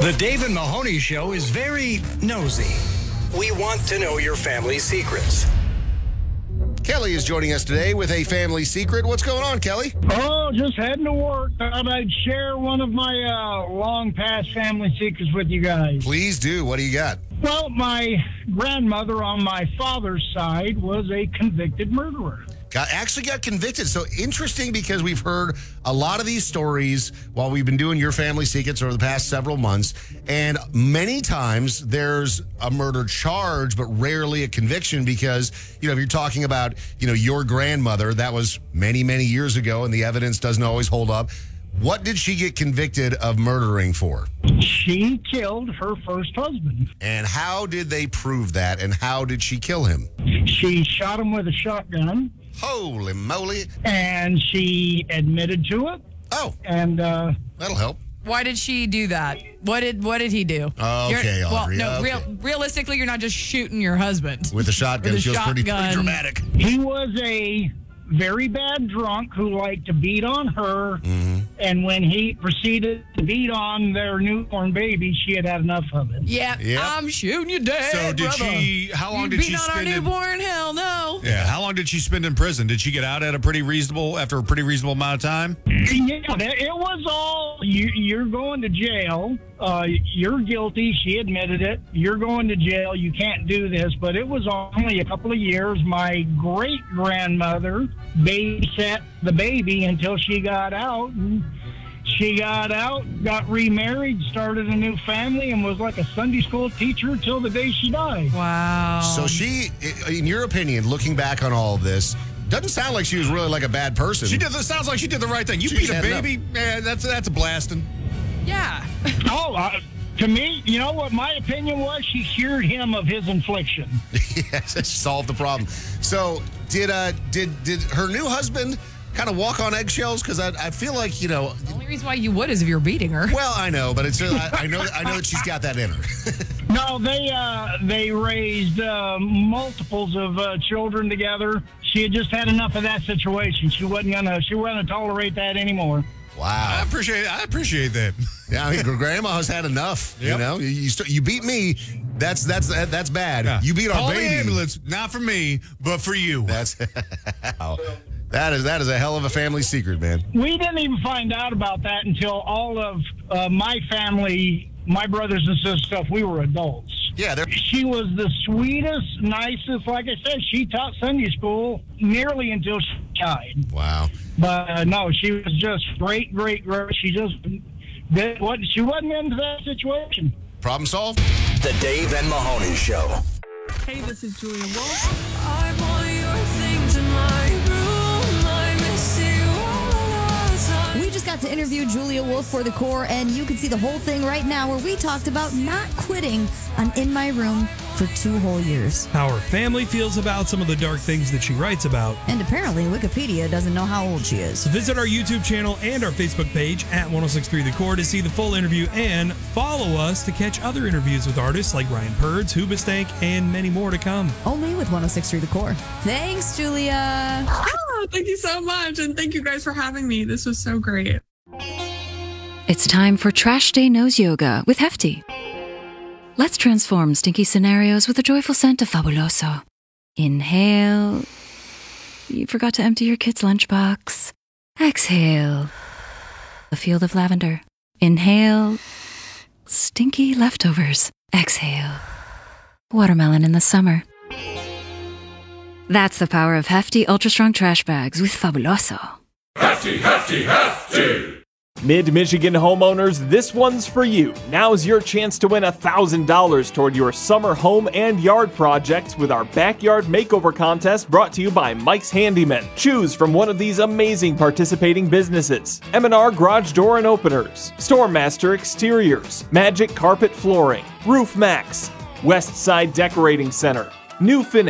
The Dave and Mahoney Show is very nosy. We want to know your family's secrets. Kelly is joining us today with a family secret. What's going on, Kelly? Oh, just heading to work. Thought I'd share one of my long past family secrets with you guys. Please do. What do you got? Well, my grandmother on my father's side was a convicted murderer. Actually got convicted. So interesting, because we've heard a lot of these stories while we've been doing your family secrets over the past several months. And many times there's a murder charge, but rarely a conviction because, if you're talking about, your grandmother, that was many, many years ago and the evidence doesn't always hold up. What did she get convicted of murdering for? She killed her first husband. And how did they prove that? And how did she kill him? She shot him with a shotgun. Holy moly. And she admitted to it. Oh. And that'll help. Why did she do that? What did he do? Okay, Audrey. Well, no, okay. Realistically, you're not just shooting your husband. With a shotgun. Feels pretty dramatic. He was a very bad drunk who liked to beat on her. Mm-hmm. And when he proceeded to beat on their newborn baby, she had enough of it. Yeah, yep. I'm shooting you dead, So did brother. how long did she spend on our newborn? Hell no. Yeah, how long did she spend in prison? Did she get out after a pretty reasonable amount of time? Yeah, it was all, you're going to jail. You're guilty. She admitted it. You're going to jail. You can't do this. But it was only a couple of years. My great-grandmother babysat the baby until she got out. And she got out, got remarried, started a new family, and was like a Sunday school teacher till the day she died. Wow. So she, in your opinion, looking back on all of this, doesn't sound like she was really like a bad person. Sounds like she did the right thing. You beat a baby, that's a blasting. Yeah. To me, you know what my opinion was? She cured him of his infliction. Yes, that solved the problem. So did her new husband kind of walk on eggshells? Because I feel like, The only reason why you would is if you're beating her. Well, I know, but it's I know that she's got that in her. No, they raised multiples of children together. She had just had enough of that situation. She wasn't gonna tolerate that anymore. Wow, I appreciate that. Yeah, I mean, grandma's had enough. Yep. You beat me. That's bad. Yeah. You beat our baby. The ambulance, not for me, but for you. That is a hell of a family secret, man. We didn't even find out about that until all of my family, my brothers and sisters, stuff. We were adults. Yeah, she was the sweetest, nicest. Like I said, she taught Sunday school nearly until she died. Wow. But no, she was just great. She just she wasn't into that situation. Problem solved. The Dave and Mahoney Show. Hey, this is Julia Wolf. I want your things in my room. I miss you all the time. We just got to interview Julia Wolf for The Core, and you can see the whole thing right now where we talked about not quitting on In My Room for 2 whole years. How her family feels about some of the dark things that she writes about. And apparently Wikipedia doesn't know how old she is. So visit our YouTube channel and our Facebook page at 1063 The Core to see the full interview, and follow us to catch other interviews with artists like Ryan Purds, Hoobastank, and many more to come. Only with 1063 The Core. Thanks, Julia. Oh, thank you so much. And thank you guys for having me. This was so great. It's time for Trash Day Nose Yoga with Hefty. Let's transform stinky scenarios with a joyful scent of Fabuloso. Inhale. You forgot to empty your kid's lunchbox. Exhale. A field of lavender. Inhale. Stinky leftovers. Exhale. Watermelon in the summer. That's the power of Hefty Ultra Strong Trash Bags with Fabuloso. Hefty, hefty, hefty! Mid-Michigan homeowners, this one's for you. Now's your chance to win $1,000 toward your summer home and yard projects with our Backyard Makeover Contest brought to you by Mike's Handyman. Choose from one of these amazing participating businesses: M&R Garage Door and Openers, Stormmaster Exteriors, Magic Carpet Flooring, Roof Max, West Side Decorating Center, New Finish,